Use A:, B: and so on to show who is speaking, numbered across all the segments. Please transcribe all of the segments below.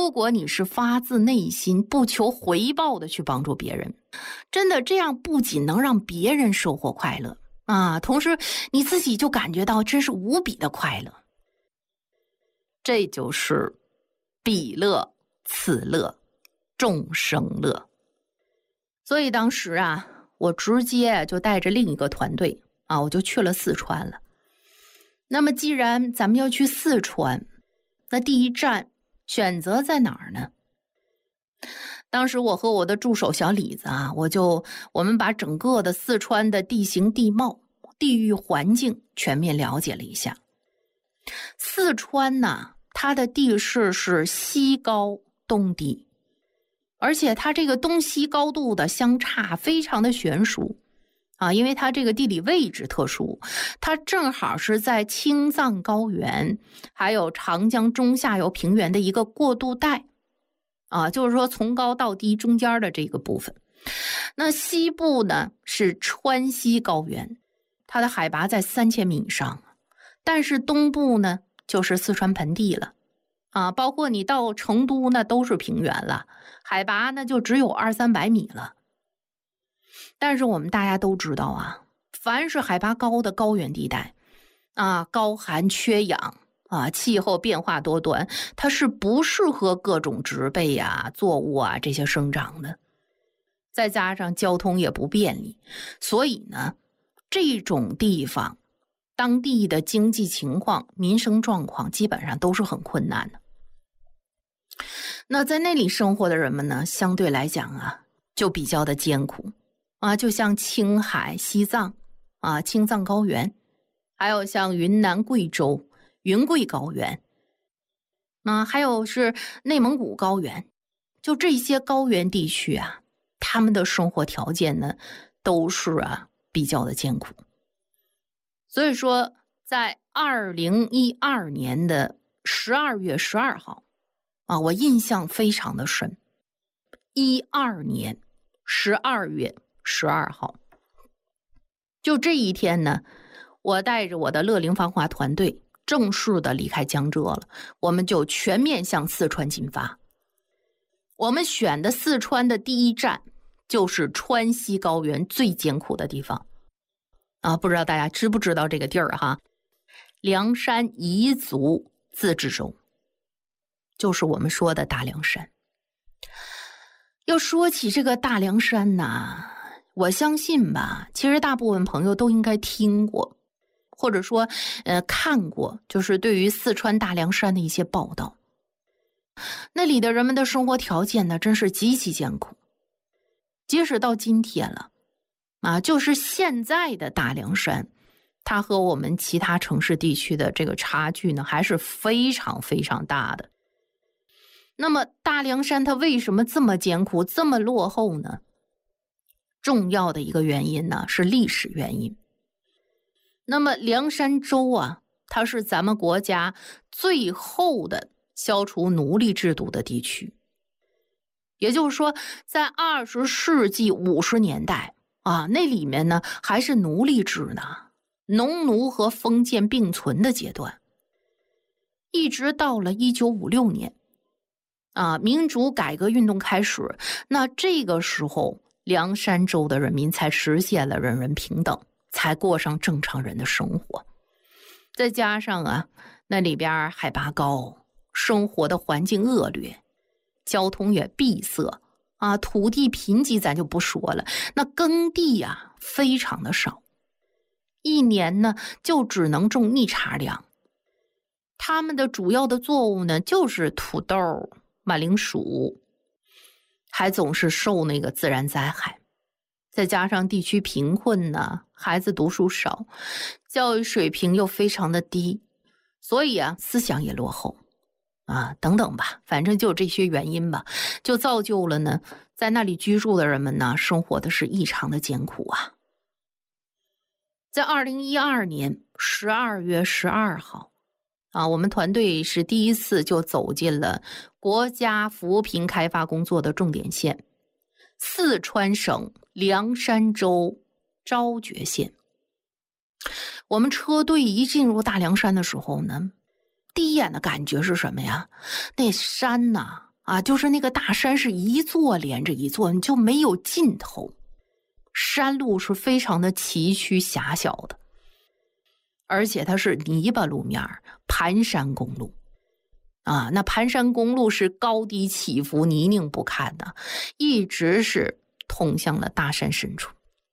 A: 如果你是发自内心不求回报的去帮助别人，真的这样不仅能让别人收获快乐啊，同时你自己就感觉到真是无比的快乐。这就是彼乐此乐众生乐。所以当时啊，我直接就带着另一个团队啊，我就去了四川了。那么既然咱们要去四川，那第一站选择在哪儿呢？当时我和我的助手小李子啊，我们把整个的四川的地形地貌、地域环境全面了解了一下。四川呢，它的地势是西高东低，而且它这个东西高度的相差非常的悬殊啊，因为它这个地理位置特殊，它正好是在青藏高原还有长江中下游平原的一个过渡带啊，就是说从高到低中间的这个部分。那西部呢是川西高原，它的海拔在3000米以上，但是东部呢就是四川盆地了啊，包括你到成都那都是平原了，海拔呢就只有200-300米了。但是我们大家都知道啊，凡是海拔高的高原地带啊，高寒缺氧啊，气候变化多端，它是不适合各种植被啊、作物啊这些生长的。再加上交通也不便利，所以呢，这种地方当地的经济情况、民生状况基本上都是很困难的。那在那里生活的人们呢，相对来讲啊，就比较的艰苦啊，就像青海、西藏啊、青藏高原，还有像云南、贵州、云贵高原，还有是内蒙古高原，就这些高原地区啊，他们的生活条件呢，都是比较的艰苦。所以说，在2012年的12月12号啊，我印象非常的深。12年12月12号，就这一天呢，我带着我的乐龄繁华团队正式的离开江浙了，我们就全面向四川进发。我们选的四川的第一站就是川西高原最艰苦的地方啊，不知道大家知不知道这个地儿哈？凉山彝族自治州，就是我们说的大凉山。要说起这个大凉山呢，我相信吧，其实大部分朋友都应该听过，或者说看过，就是对于四川大凉山的一些报道。那里的人们的生活条件呢，真是极其艰苦。即使到今天了啊，就是现在的大凉山，它和我们其他城市地区的这个差距呢，还是非常非常大的。那么大凉山它为什么这么艰苦、这么落后呢？重要的一个原因呢，是历史原因。那么凉山州啊，它是咱们国家最后的消除奴隶制度的地区。也就是说，在20世纪50年代啊，那里面呢还是奴隶制呢，农奴和封建并存的阶段。一直到了1956年啊，民主改革运动开始，那这个时候凉山州的人民才实现了人人平等，才过上正常人的生活。再加上啊，那里边海拔高，生活的环境恶劣，交通也闭塞啊，土地贫瘠咱就不说了，那耕地啊非常的少，一年呢就只能种1茬粮。他们的主要的作物呢就是土豆、马铃薯，还总是受那个自然灾害。再加上地区贫困呢，孩子读书少，教育水平又非常的低，所以啊思想也落后啊，等等吧，反正就这些原因吧，就造就了呢，在那里居住的人们呢，生活的是异常的艰苦啊。在2012年12月12号啊，我们团队是第一次就走进了国家扶贫开发工作的重点县——四川省凉山州昭觉县。我们车队一进入大凉山的时候呢，第一眼的感觉是什么呀？那山呐， 就是那个大山是一座连着一座，你就没有尽头。山路是非常的崎岖狭小的，而且它是泥巴路面，盘山公路那盘山公路是高低起伏，泥泞不堪的，一直是通向了大山深处。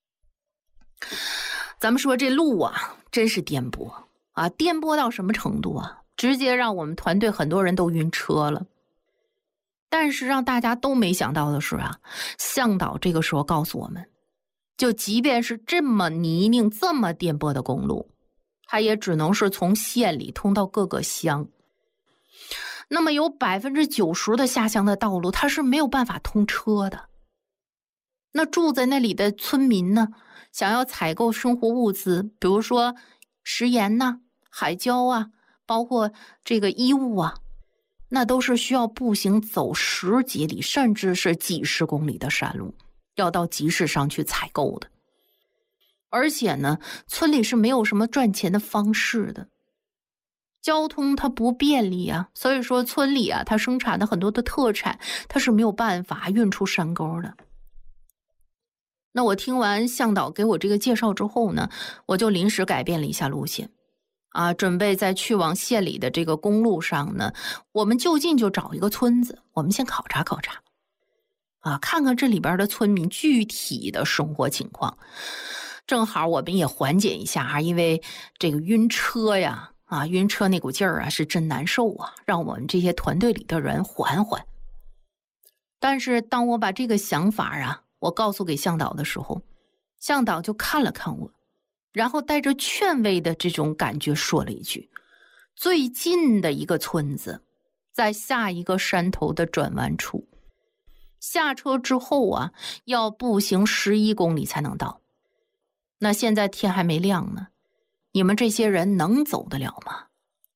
A: 咱们说这路真是颠簸颠簸到什么程度直接让我们团队很多人都晕车了。但是让大家都没想到的是向导这个时候告诉我们，就即便是这么泥泞这么颠簸的公路，它也只能是从县里通到各个乡。那么有 90% 的下乡的道路它是没有办法通车的。那住在那里的村民呢，想要采购生活物资，比如说食盐海椒包括这个衣物那都是需要步行走10几里甚至是几十公里的山路，要到集市上去采购的。而且呢，村里是没有什么赚钱的方式的，交通它不便利所以说村里它生产的很多的特产它是没有办法运出山沟的。那我听完向导给我这个介绍之后呢，我就临时改变了一下路线准备在去往县里的这个公路上呢，我们就近就找一个村子，我们先考察考察看看这里边的村民具体的生活情况。正好我们也缓解一下因为这个晕车晕车那股劲儿是真难受让我们这些团队里的人缓缓。但是当我把这个想法我告诉给向导的时候，向导就看了看我，然后带着劝慰的这种感觉说了一句，最近的一个村子在下一个山头的转弯处，下车之后要步行11公里才能到。那现在天还没亮呢，你们这些人能走得了吗？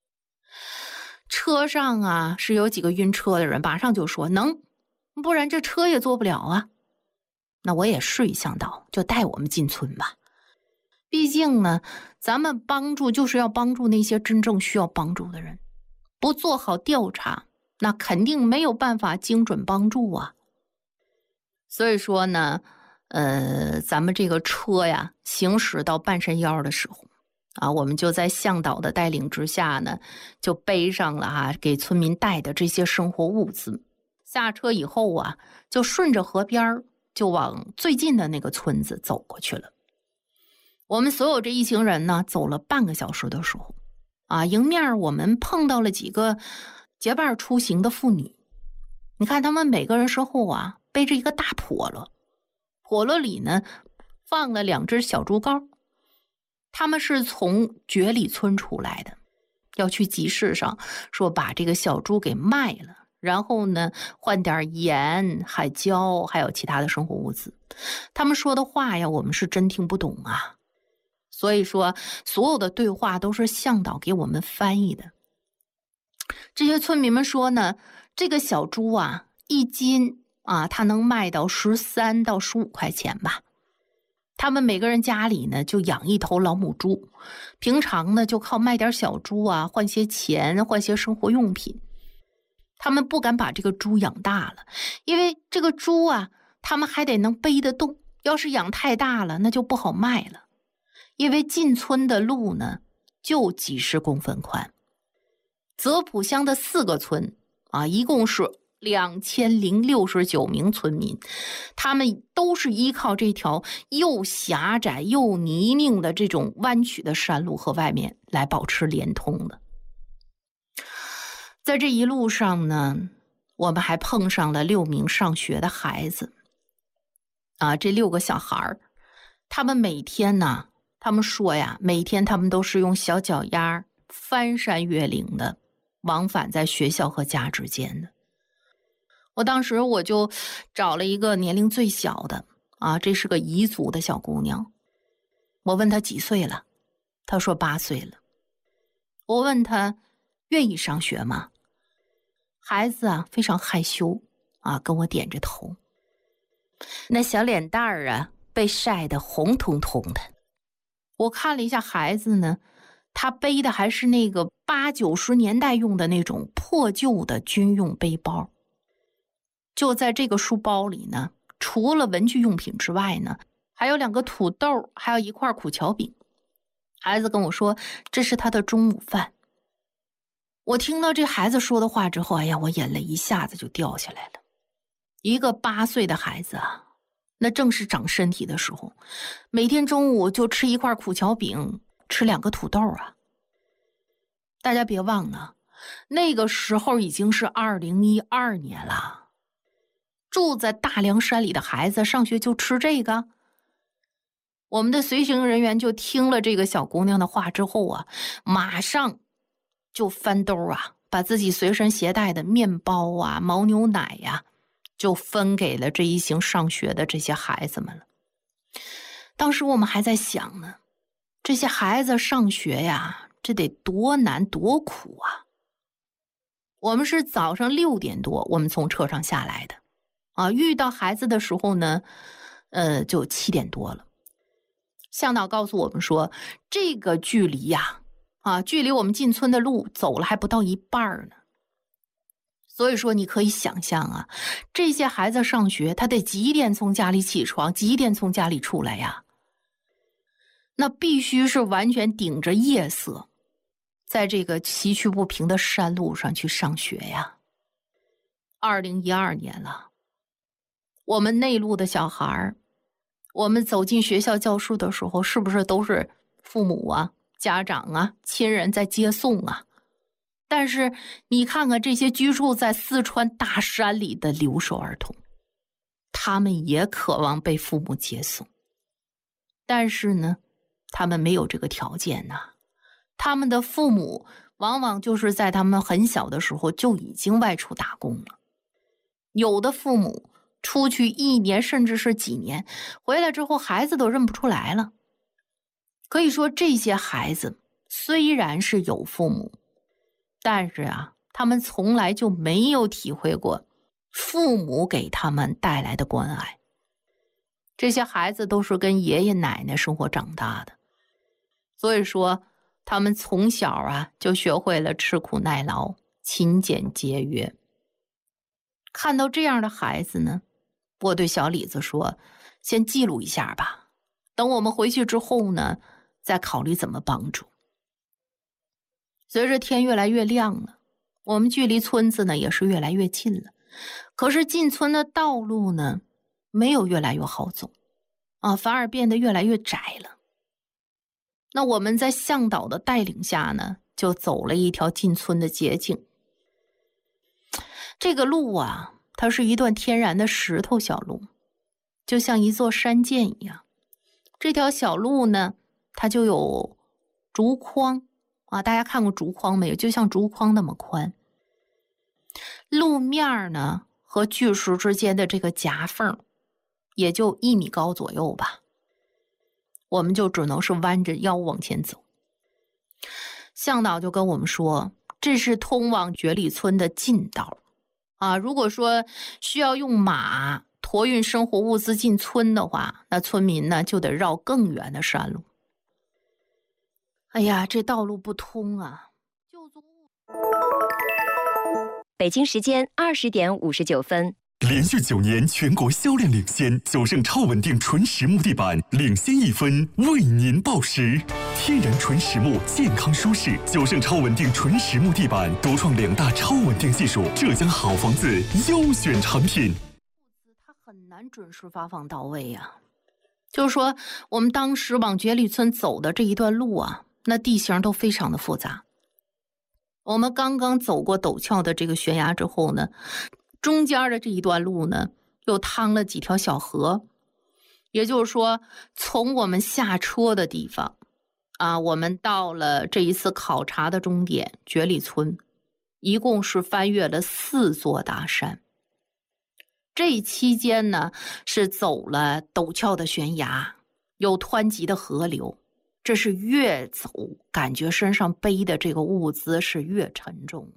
A: 车上是有几个晕车的人马上就说能，不然这车也坐不了那我也示意向导，就带我们进村吧。毕竟呢，咱们帮助就是要帮助那些真正需要帮助的人，不做好调查，那肯定没有办法精准帮助所以说呢，咱们这个车行驶到半山腰的时候我们就在向导的带领之下呢，就背上了给村民带的这些生活物资。下车以后就顺着河边就往最近的那个村子走过去了。我们所有这一行人呢，走了半个小时的时候迎面我们碰到了几个结伴出行的妇女。你看他们每个人身后背着一个大笸箩，笸箩里呢放了2只小猪羔。他们是从觉里村出来的，要去集市上说把这个小猪给卖了，然后呢换点盐海椒还有其他的生活物资。他们说的话我们是真听不懂所以说所有的对话都是向导给我们翻译的。这些村民们说呢，这个小猪一斤它能卖到13到15块钱吧。他们每个人家里呢就养一头老母猪，平常呢就靠卖点小猪换些钱换些生活用品。他们不敢把这个猪养大了，因为这个猪他们还得能背得动，要是养太大了那就不好卖了。因为进村的路呢就几十公分宽。泽普乡的4个村一共是2069名村民，他们都是依靠这条又狭窄又泥泞的这种弯曲的山路和外面来保持连通的。在这一路上呢，我们还碰上了6名上学的孩子这6个小孩他们每天呢，他们说每天他们都是用小脚丫翻山越岭的往返在学校和家之间的。我当时我就找了一个年龄最小的这是个彝族的小姑娘。我问她几岁了，她说8岁了。我问她愿意上学吗？孩子非常害羞跟我点着头。那小脸蛋儿被晒得红彤彤的。我看了一下孩子呢，他背的还是那个80、90年代用的那种破旧的军用背包。 就在这个书包里呢，除了文具用品之外呢，还有2个土豆，还有1块苦荞饼。孩子跟我说，这是他的中午饭。我听到这孩子说的话之后，哎呀，我眼泪一下子就掉下来了。一个8岁的孩子啊，那正是长身体的时候，每天中午就吃1块苦荞饼，吃2个土豆啊。大家别忘了，那个时候已经是2012年了，住在大凉山里的孩子上学就吃这个。我们的随行人员就听了这个小姑娘的话之后啊，马上就翻兜啊，把自己随身携带的面包啊、牦牛奶呀，就分给了这一行上学的这些孩子们了。当时我们还在想呢，这些孩子上学呀，这得多难多苦啊。我们是早上6点多我们从车上下来的啊，遇到孩子的时候呢就7点多了。向导告诉我们说，这个距离呀距离我们进村的路走了还不到一半呢。所以说你可以想象啊，这些孩子上学他得几点从家里起床，几点从家里出来呀？那必须是完全顶着夜色，在这个崎岖不平的山路上去上学呀。2012年了，我们内陆的小孩，我们走进学校教书的时候，是不是都是父母啊、家长啊、亲人在接送啊？但是你看看这些居住在四川大山里的留守儿童，他们也渴望被父母接送，但是呢，他们没有这个条件呐。他们的父母往往就是在他们很小的时候就已经外出打工了，有的父母出去1年甚至是几年，回来之后孩子都认不出来了。可以说这些孩子虽然是有父母，但是啊，他们从来就没有体会过父母给他们带来的关爱。这些孩子都是跟爷爷奶奶生活长大的，所以说他们从小啊就学会了吃苦耐劳、勤俭节约。看到这样的孩子呢，我对小李子说，先记录一下吧，等我们回去之后呢，再考虑怎么帮助。随着天越来越亮了，我们距离村子呢也是越来越近了。可是进村的道路呢，没有越来越好走啊，反而变得越来越窄了。那我们在向导的带领下呢，就走了一条进村的捷径。这个路啊，它是一段天然的石头小路，就像一座山涧一样。这条小路呢，它就有竹筐啊，大家看过竹筐没有？就像竹筐那么宽。路面呢和巨石之间的这个夹缝也就1米高左右吧，我们就只能是弯着腰往前走。向导就跟我们说，这是通往觉里村的近道啊，如果说需要用马驮运生活物资进村的话，那村民呢就得绕更远的山路。哎呀，这道路不通啊！
B: 北京时间20点59分。
C: 连续9年全国销量领先，九盛超稳定纯实木地板领先1分，为您报时。天然纯实木，健康舒适，九盛超稳定纯实木地板独创2大超稳定技术，浙江好房子优选产品。
A: 它很难准时发放到位啊。就是说，我们当时往觉里村走的这一段路啊，那地形都非常的复杂。我们刚刚走过陡峭的这个悬崖之后呢，中间的这一段路呢，又趟了几条小河。也就是说，从我们下车的地方啊，我们到了这一次考察的终点觉里村，一共是翻越了4座大山。这期间呢，是走了陡峭的悬崖，有湍急的河流。这是越走感觉身上背的这个物资是越沉重。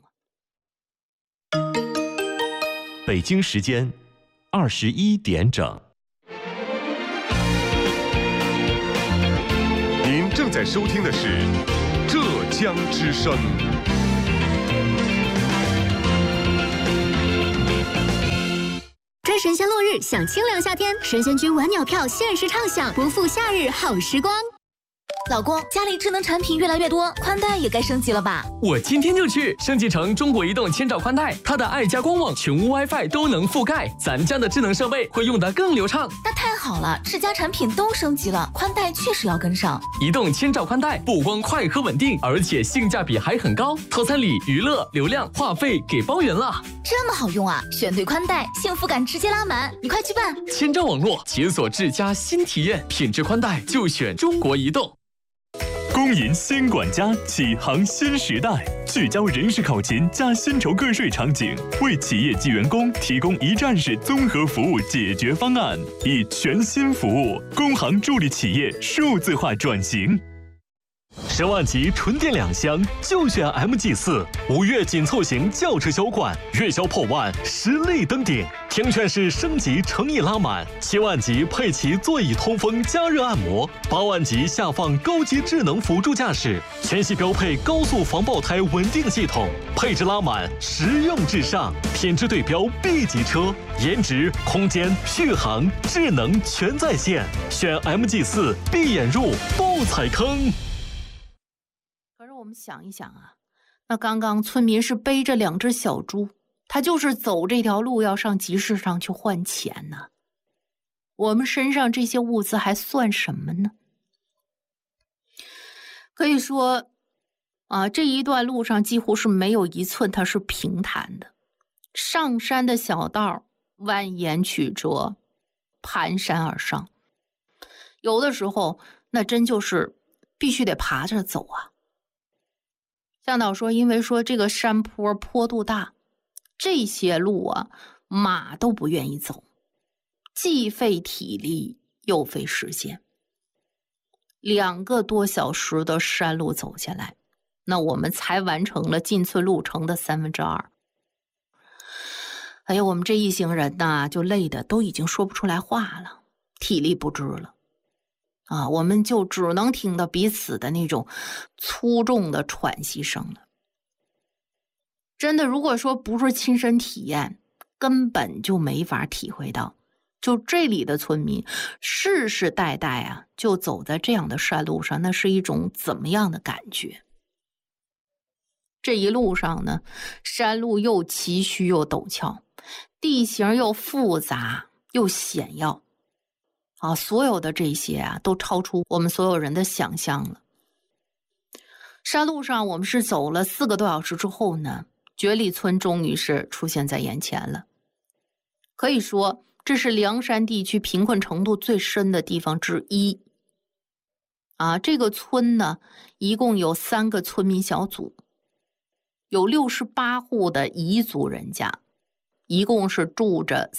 D: 北京时间21点整。
E: 您正在收听的是浙江之声。
F: 神仙落日享清凉夏天，神仙居晚鸟票限时畅享，不负夏日好时光。
G: 老公，家里智能产品越来越多，宽带也该升级了吧？
H: 我今天就去升级成中国移动千兆宽带，它的爱家官网、全屋 WiFi 都能覆盖，咱家的智能设备会用得更流畅。
G: 那太好了，智家产品都升级了，宽带确实要跟上。
H: 移动千兆宽带不光快和稳定，而且性价比还很高，套餐里娱乐、流量、话费给包圆了。
G: 这么好用啊！选对宽带，幸福感直接拉满，你快去办！
H: 千兆网络解锁智家新体验，品质宽带就选中国移动。
C: 公银新管家启航新时代，聚焦人事考勤加薪酬个税场景，为企业及员工提供一站式综合服务解决方案，以全新服务，工行助力企业数字化转型。
D: 10万级纯电2厢就选 MG4，5月紧凑型轿车销冠，月销破万，实力登顶。听劝是升级诚意拉满，7万级配齐座椅通风加热按摩，8万级下放高级智能辅助驾驶，全系标配高速防爆胎稳定系统，配置拉满，实用至上，品质对标 B 级车，颜值、空间、续航、智能全在线。选 MG4，闭眼入，不踩坑。
A: 可是我们想一想啊，那刚刚村民是背着2只小猪，他就是走这条路要上集市上去换钱呢。我们身上这些物资还算什么呢？可以说啊，这一段路上几乎是没有一寸它是平坦的，上山的小道蜿蜒曲折，盘山而上，有的时候那真就是必须得爬着走啊。向导说，因为说这个山坡坡度大，这些路啊马都不愿意走，既费体力又费时间。2个多小时的山路走下来，那我们才完成了进村路程的2/3。哎呀，我们这一行人呐，就累的都已经说不出来话了，体力不支了啊，我们就只能听到彼此的那种粗重的喘息声了。真的，如果说不是亲身体验，根本就没法体会到，就这里的村民世世代代啊，就走在这样的山路上，那是一种怎么样的感觉？这一路上呢，山路又崎岖又陡峭，地形又复杂又险要。啊，所有的这些啊，都超出我们所有人的想象了。山路上，我们是走了4个多小时之后呢，觉里村终于是出现在眼前了。可以说，这是凉山地区贫困程度最深的地方之一。啊，这个村呢，一共有3个村民小组，有68户的彝族人家，一共是住着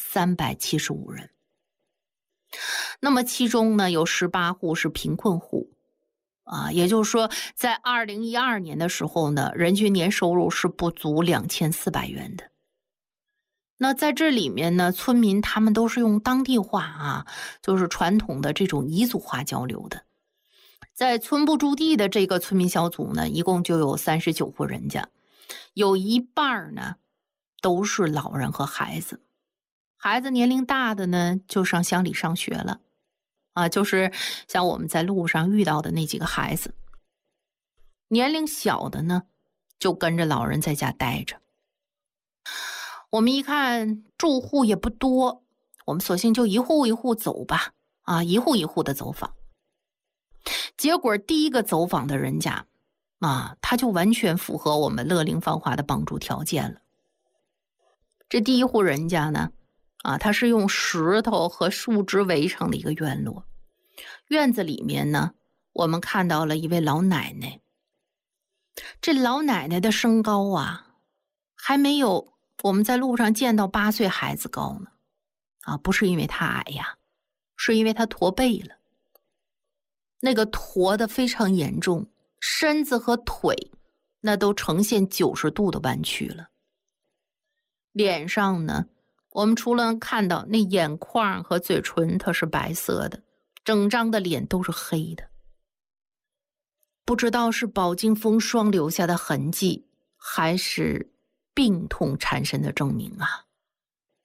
A: 375人。那么其中呢，有18户是贫困户啊，也就是说，在2012年的时候呢，人均年收入是不足2400元的。那在这里面呢，村民他们都是用当地话啊，就是传统的这种彝族话交流的。在村部驻地的这个村民小组呢，一共就有39户人家，有一半呢都是老人和孩子。孩子年龄大的呢，就上乡里上学了，啊，就是像我们在路上遇到的那几个孩子。年龄小的呢，就跟着老人在家待着。我们一看住户也不多，我们索性就一户一户走吧，啊，一户一户的走访。结果第一个走访的人家，啊，他就完全符合我们乐龄芳华的帮助条件了。这第一户人家呢，啊，它是用石头和树枝围成的一个院落。院子里面呢，我们看到了一位老奶奶。这老奶奶的身高啊，还没有我们在路上见到8岁孩子高呢。啊，不是因为她矮呀，是因为她驼背了。那个驼的非常严重，身子和腿那都呈现90度的弯曲了。脸上呢，我们除了看到那眼眶和嘴唇它是白色的，整张的脸都是黑的。不知道是饱经风霜留下的痕迹，还是病痛缠身的证明啊。